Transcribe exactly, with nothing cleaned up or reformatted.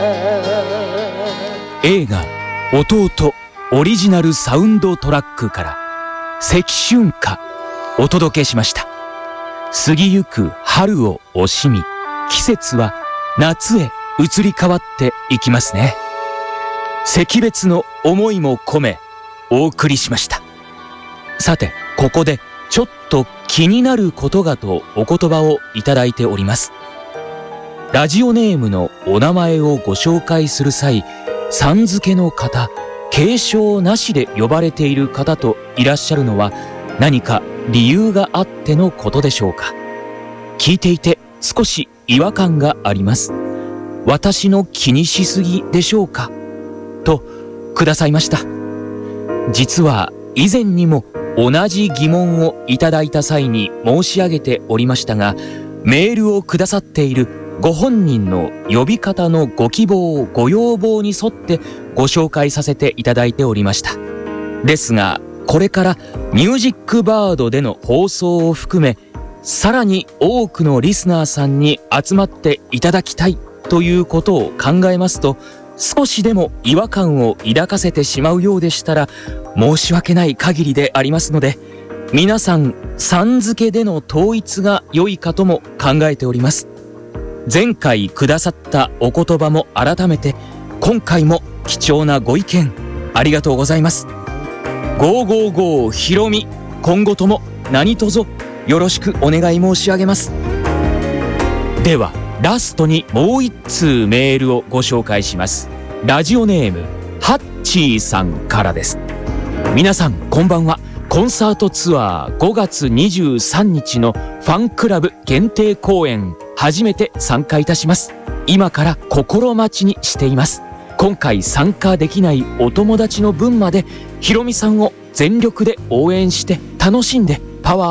映画「弟」オリジナルサウンドトラックから赤春歌お届けしました。過ぎゆく春を惜しみ、季節は夏へ移り変わっていきますね。惜別の思いも込めお送りしました。さて、ここでちょっと気になることがとお言葉をいただいております。ラジオネームのお名前をご紹介する際、さん付けの方、継承なしで呼ばれている方といらっしゃるのは何か理由があってのことでしょうか。聞いていて少し違和感があります。私の気にしすぎでしょうかとくださいました。実は以前にも同じ疑問をいただいた際に申し上げておりましたが、メールをくださっているご本人の呼び方のご希望ご要望に沿ってご紹介させていただいておりました。ですがこれからミュージックバードでの放送を含め、さらに多くのリスナーさんに集まっていただきたいということを考えますと、少しでも違和感を抱かせてしまうようでしたら申し訳ない限りでありますので、皆さんさん付けでの統一が良いかとも考えております。前回くださったお言葉も改めて、今回も貴重なご意見ありがとうございます。ごーごーごーひろみ、今後とも何卒よろしくお願い申し上げます。ではラストにもう一通メールをご紹介します。ラジオネームハッチーさんからです。皆さんこんばんは。コンサートツアーごがつにじゅうさんにちのファンクラブ限定公演、初めて参加いたします。今から心待ちにしています。今回参加できないお友達の分までひろみさんを全力で応援して楽しんでパワー